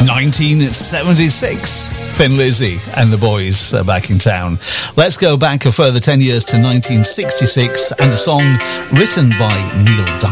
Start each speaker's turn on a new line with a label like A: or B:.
A: 1976. Thin Lizzy and the boys are back in town. Let's go back a further 10 years to 1966 and a song written by Neil Diamond.